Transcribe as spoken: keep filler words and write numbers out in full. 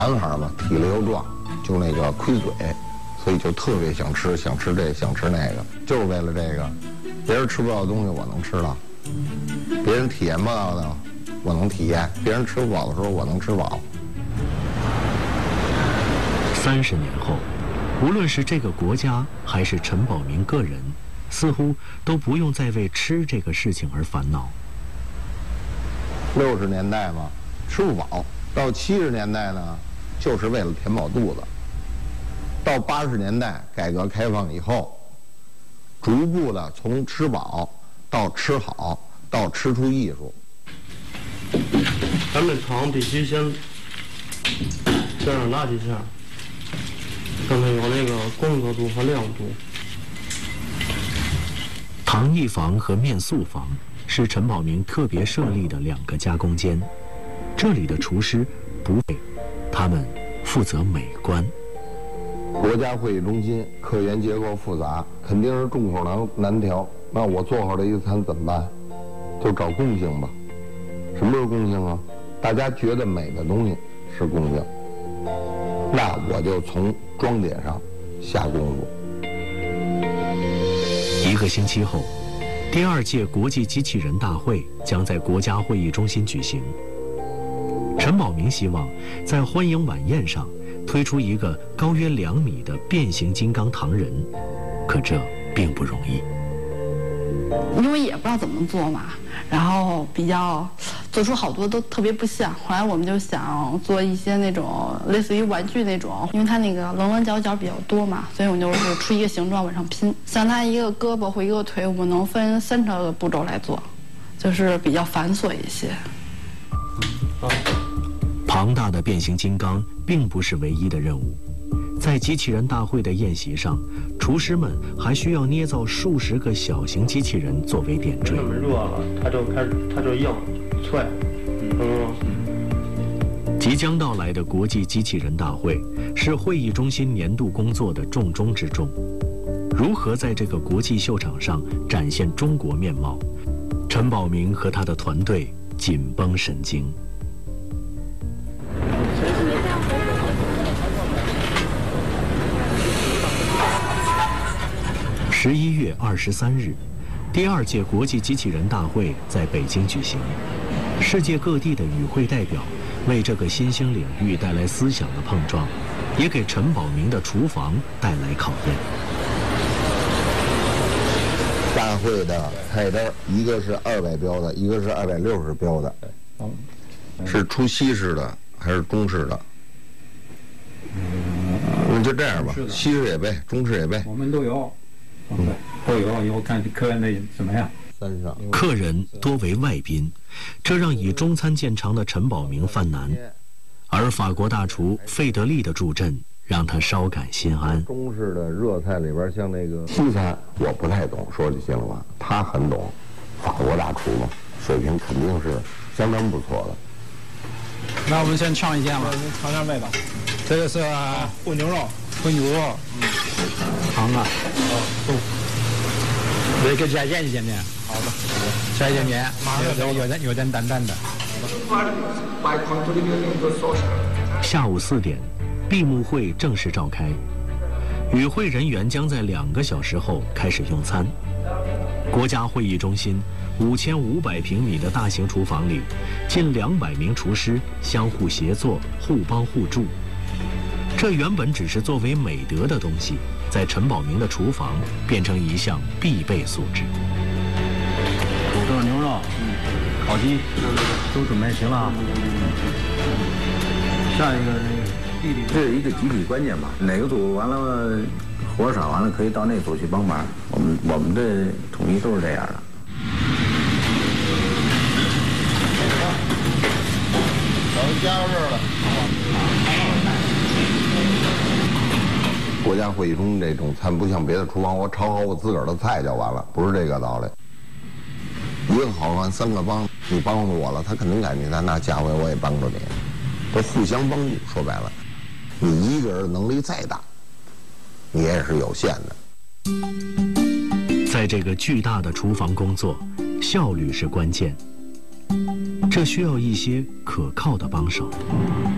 男孩嘛，体力又壮，就那个亏嘴，所以就特别想吃，想吃这，想吃那个，就是为了这个。别人吃不到的东西，我能吃到；别人体验不到的，我能体验；别人吃不饱的时候，我能吃饱。 三十年后，无论是这个国家还是陈宝明个人，似乎都不用再为吃这个事情而烦恼。 六十年代嘛，吃不饱；到七十年代呢，就是为了填饱肚子；到八十年代改革开放以后，逐步的从吃饱到吃好，到吃出艺术。 咱们厂必须先这样拉几下，让它有那个光泽度和亮度。 糖艺坊和面塑坊是陈宝明特别设立的两个加工间，这里的厨师不配，他们负责美观。 国家会议中心科研结构复杂，肯定是众口难难调。那我做好这一餐怎么办？就找共性吧。什么是共性啊？大家觉得美的东西是共性，那我就从装点上下功夫。 一个星期后，第二届国际机器人大会将在国家会议中心举行。陈宝明希望在欢迎晚宴上推出一个高约两米的变形金刚糖人，可这并不容易。 因为也不知道怎么做嘛，然后比较做出好多都特别不像。后来我们就想做一些那种类似于玩具那种，因为它那个棱棱角角比较多嘛，所以我们就是出一个形状往上拼。像它一个胳膊或一个腿，我们能分三个步骤来做，就是比较繁琐一些。 庞大的变形金刚并不是唯一的任务，在机器人大会的宴席上，厨师们还需要捏造数十个小型机器人作为点缀。 那么热了，它就开始，它就硬脆，嗯。 即将到来的国际机器人大会是会议中心年度工作的重中之重。如何在这个国际秀场上展现中国面貌，陈宝明和他的团队紧绷神经。十一月二十三日，第二届国际机器人大会在北京举行。世界各地的与会代表为这个新兴领域带来思想的碰撞，也给陈宝明的厨房带来考验。 大会的菜单，一个是二百标的，一个是二百六十标的。是出西式的还是中式的？嗯，就这样吧，西式也备，中式也备， 我们都有。嗯，都有，以后看客人的怎么样。 三上客人多为外宾，这让以中餐见长的陈宝明犯难，而法国大厨费德利的助阵让他稍感心安。 中式的热菜里边，像那个西餐，我不太懂，说句心里话，他很懂。法国大厨嘛，水平肯定是相当不错的。 那我们先尝一下吧，尝尝味道。这个是混牛肉， 混牛肉，嗯，糖啊，哦，那个加盐一点点。好的，加一点点，有点有点有点淡淡的。 下午四点，闭幕会正式召开，与会人员将在两个小时后开始用餐。国家会议中心五千五百平米的大型厨房里，近两百名厨师相互协作、互帮互助。这原本只是作为美德的东西，在陈宝明的厨房变成一项必备素质。 土豆牛肉、烤鸡都准备行了。下一个弟弟， 这是一个集体观念吧？哪个组完了活少完了，可以到那组去帮忙。我们我们这统一都是这样的。 都加到这儿了。国家会议中这种餐不像别的厨房，我炒好我自个儿的菜就完了，不是这个道理。一个好汉三个帮，你帮助我了，他肯定感激他，那下回我也帮助你，都互相帮助。说白了，你一个人能力再大，你也是有限的。 在这个巨大的厨房工作，效率是关键，这需要一些可靠的帮手。